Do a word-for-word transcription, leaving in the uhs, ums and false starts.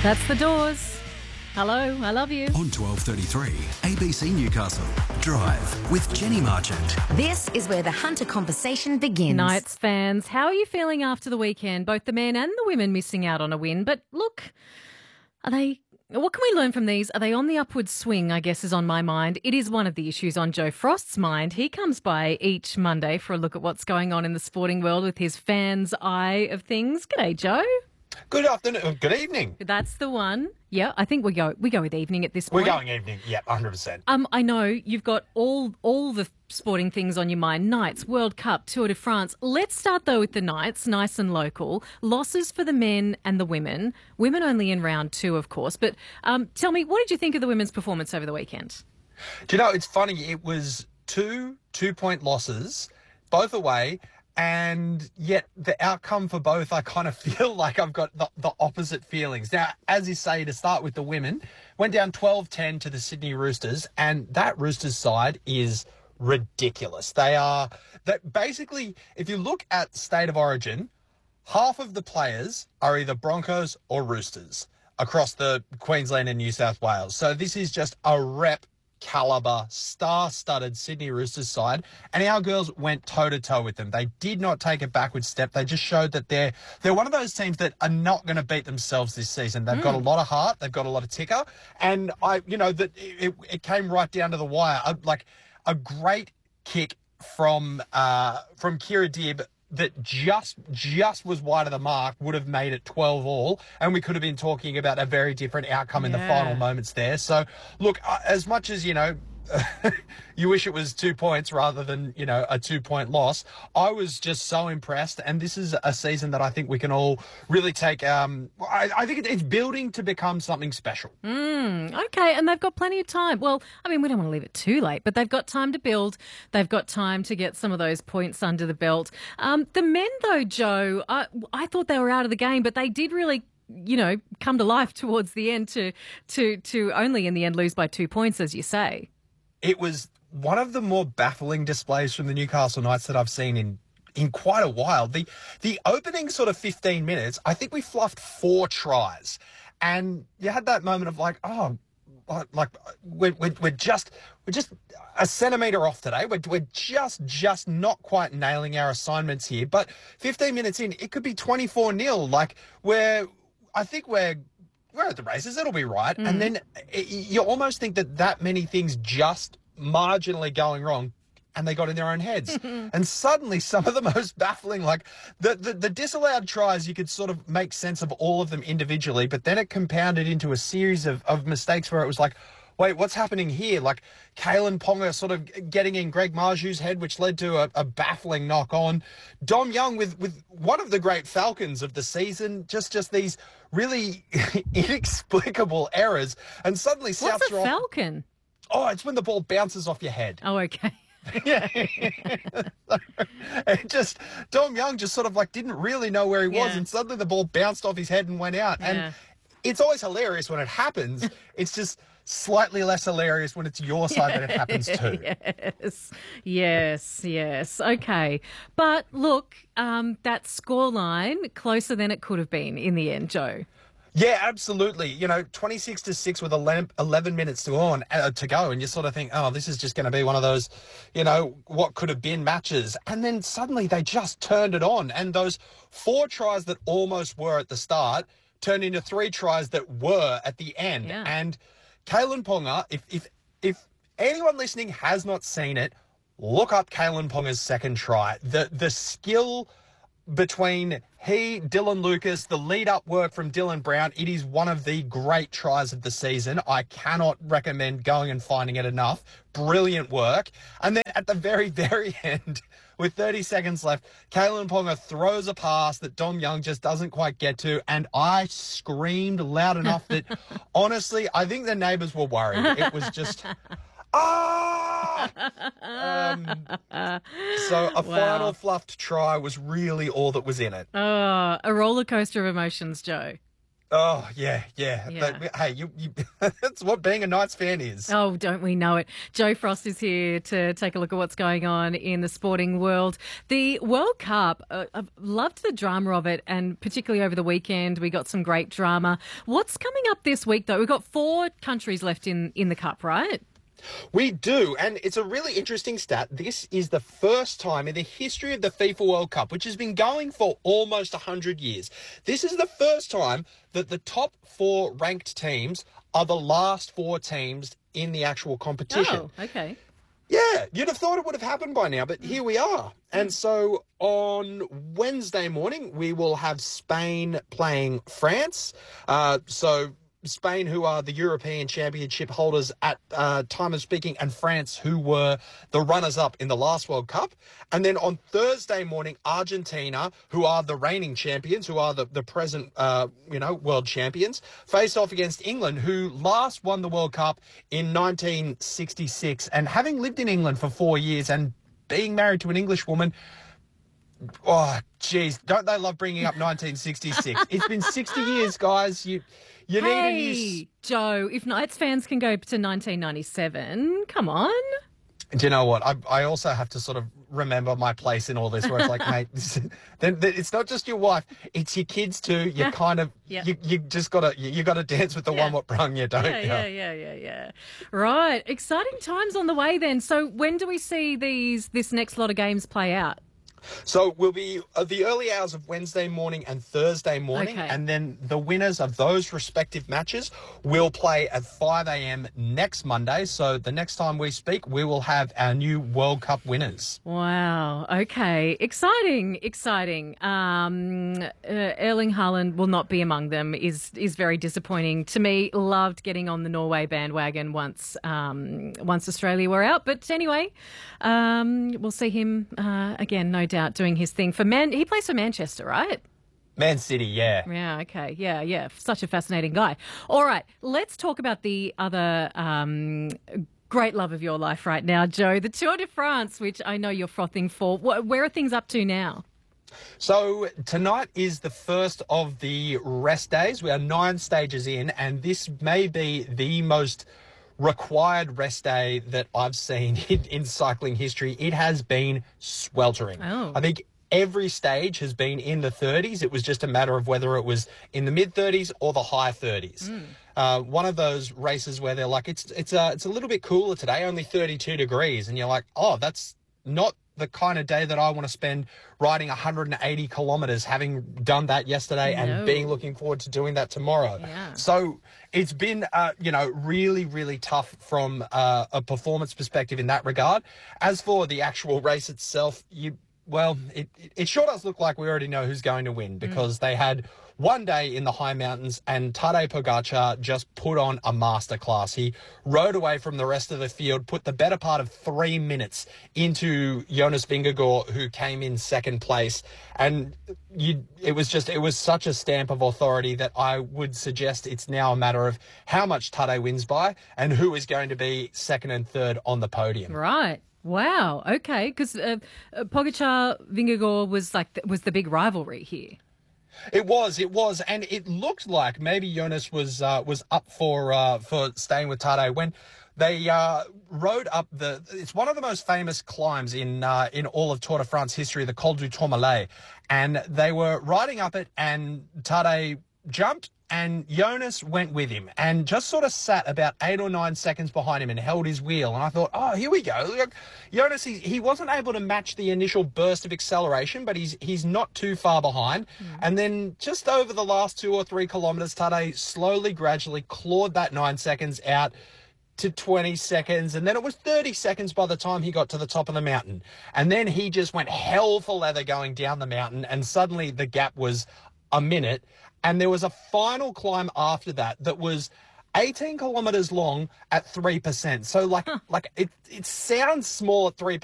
That's The Doors. Hello, I love you. On twelve thirty-three, A B C Newcastle. Drive with Jenny Marchant. This is where the Hunter conversation begins. Knights fans, how are you feeling after the weekend? Both the men and the women missing out on a win. But look, are they... What can we learn from these? Are they on the upward swing, I guess, is on my mind. It is one of the issues on Joe Frost's mind. He comes by each Monday for a look at what's going on in the sporting world with his fans' eye of things. G'day, Joe. Good afternoon. Good evening. That's the one. Yeah, I think we go we go with evening at this point. We're going evening. Yeah, one hundred percent. Um, I know you've got all all the sporting things on your mind. Knights, World Cup, Tour de France. Let's start, though, with the Knights, nice and local. Losses for the men and the women. Women only in round two, of course. But um, tell me, what did you think of the women's performance over the weekend? Do you know, it's funny. It was two two-point losses, both away. And yet the outcome for both, I kind of feel like I've got the, the opposite feelings. Now, as you say, to start with the women, went down twelve ten to the Sydney Roosters, and that Roosters side is ridiculous. They are, that basically, if you look at State of Origin, half of the players are either Broncos or Roosters across the Queensland and New South Wales. So this is just a rep caliber, star-studded Sydney Roosters side, and our girls went toe-to-toe with them. They did not take a backward step. They just showed that they're they're one of those teams that are not going to beat themselves this season. They've mm. got a lot of heart. They've got a lot of ticker, and I, you know, that it, it came right down to the wire. A, like a great kick from uh, from Kira Dibb that just just was wide of the mark would have made it twelve all, and we could have been talking about a very different outcome in yeah. the final moments there. So, look, uh, as much as, you know, you wish it was two points rather than, you know, a two-point loss, I was just so impressed, and this is a season that I think we can all really take... Um, I, I think it's building to become something special. Mm, okay, and they've got plenty of time. Well, I mean, we don't want to leave it too late, but they've got time to build. They've got time to get some of those points under the belt. Um, the men, though, Joe, I, I thought they were out of the game, but they did really... you know, come to life towards the end to to to only in the end lose by two points, as you say. It was one of the more baffling displays from the Newcastle Knights that I've seen in, in quite a while. The the opening sort of fifteen minutes, I think we fluffed four tries. And you had that moment of like, oh, like we're, we're, we're just we're just a centimetre off today. We're, we're just just not quite nailing our assignments here. But fifteen minutes in, it could be twenty-four nil. Like, we're, I think we're... we're at the races, it'll be right. Mm. And then it, you almost think that that many things just marginally going wrong, and they got in their own heads. And suddenly some of the most baffling, like the, the, the disallowed tries, you could sort of make sense of all of them individually, but then it compounded into a series of, of mistakes where it was like, wait, what's happening here? Like Kalen Ponga sort of getting in Greg Marju's head, which led to a, a baffling knock on. Dom Young with, with one of the great Falcons of the season, just just these really inexplicable errors. And suddenly South What's a Falcon? Oh, it's when the ball bounces off your head. Oh, okay. Yeah. It just, Dom Young just sort of like didn't really know where he was, yeah. and suddenly the ball bounced off his head and went out. Yeah. And it's always hilarious when it happens. It's just slightly less hilarious when it's your side yes, that it happens to. Yes, yes, yes. Okay. But look, um, that scoreline, closer than it could have been in the end, Joe. Yeah, absolutely. You know, twenty-six to six with eleven minutes to go on uh, to go, and you sort of think, oh, this is just going to be one of those, you know, what could have been matches. And then suddenly they just turned it on, and those four tries that almost were at the start turned into three tries that were at the end. Yeah. And Kalen Ponga, if if if anyone listening has not seen it, look up Kalen Ponga's second try. The the skill between he, Dylan Lucas, the lead-up work from Dylan Brown, it is one of the great tries of the season. I cannot recommend going and finding it enough. Brilliant work. And then at the very, very end, with thirty seconds left, Kalen Ponga throws a pass that Dom Young just doesn't quite get to, and I screamed loud enough that, honestly, I think the neighbours were worried. It was just... Ah! um, so a wow. final fluffed try was really all that was in it. Oh, a roller coaster of emotions, Joe. Oh, yeah, yeah. Yeah. But, hey, you, you that's what being a Knights fan is. Oh, don't we know it? Joe Frost is here to take a look at what's going on in the sporting world. The World Cup, uh, I've loved the drama of it, and particularly over the weekend, we got some great drama. What's coming up this week, though? We've got four countries left in, in the Cup, right? We do, and it's a really interesting stat. This is the first time in the history of the FIFA World Cup, which has been going for almost one hundred years. This is the first time that the top four ranked teams are the last four teams in the actual competition. Oh, okay. Yeah, you'd have thought it would have happened by now, but here we are. And so on Wednesday morning, we will have Spain playing France. Uh, so Spain, who are the European Championship holders at uh, time of speaking, and France, who were the runners-up in the last World Cup. And then on Thursday morning, Argentina, who are the reigning champions, who are the, the present, uh, you know, world champions, face off against England, who last won the World Cup in nineteen sixty-six. And having lived in England for four years and being married to an English woman, oh, geez, don't they love bringing up nineteen sixty-six? It's been sixty years, guys. You... You need hey, a new... Joe, if Knights fans can go to nineteen ninety-seven, come on. Do you know what? I, I also have to sort of remember my place in all this, where it's like, mate, this, then, then it's not just your wife, it's your kids too. You kind of, yeah. you, you just gotta, you, you gotta dance with the yeah. one what brung you, don't yeah, you? Yeah, yeah, yeah, yeah. Right, exciting times on the way then. So when do we see these this next lot of games play out? So we'll be uh, the early hours of Wednesday morning and Thursday morning, Okay. and then the winners of those respective matches will play at five a.m. next Monday. So the next time we speak, we will have our new World Cup winners. Wow. Okay. Exciting. Exciting. Um, uh, Erling Haaland will not be among them. Is is very disappointing to me. Loved getting on the Norway bandwagon once um, once Australia were out. But anyway, um, we'll see him uh, again, no doubt, doing his thing for Man. He plays for Manchester, right? Man City, yeah. Yeah, okay. Yeah, yeah. Such a fascinating guy. All right, let's talk about the other um, great love of your life right now, Joe, the Tour de France, which I know you're frothing for. Where are things up to now? So tonight is the first of the rest days. We are nine stages in, and this may be the most required rest day that I've seen in, in cycling history. It has been sweltering. Oh. I think every stage has been in the thirties. It was just a matter of whether it was in the mid thirties or the high thirties. Mm. Uh, one of those races where they're like, it's it's a, it's a little bit cooler today, only thirty-two degrees. And you're like, oh, that's not the kind of day that I want to spend riding one hundred eighty kilometres, having done that yesterday, no. and being looking forward to doing that tomorrow. Yeah. So it's been, uh, you know, really, really tough from uh, a performance perspective in that regard. As for the actual race itself, you well, it, it sure does look like we already know who's going to win, because mm. they had one day in the high mountains and Tadej Pogacar just put on a masterclass. He rode away from the rest of the field, put the better part of three minutes into Jonas Vingegaard, who came in second place. And you, it was just, it was such a stamp of authority that I would suggest it's now a matter of how much Tadej wins by and who is going to be second and third on the podium. Right. Wow. Okay. Because uh, uh, Pogacar Vingegaard was like was the big rivalry here. It was, it was, and it looked like maybe Jonas was uh, was up for uh, for staying with Tadej when they uh, rode up the. It's one of the most famous climbs in uh, in all of Tour de France history, the Col du Tourmalet, and they were riding up it, and Tadej jumped, and Jonas went with him and just sort of sat about eight or nine seconds behind him and held his wheel. And I thought, oh, here we go. Look, Jonas, he, he wasn't able to match the initial burst of acceleration, but he's he's not too far behind. Mm. And then just over the last two or three kilometres, Tadej slowly, gradually clawed that nine seconds out to twenty seconds, and then it was thirty seconds by the time he got to the top of the mountain. And then he just went hell for leather going down the mountain, and suddenly the gap was a minute. And there was a final climb after that that was eighteen kilometres long at three percent. So like, huh. like it, it sounds small at three percent.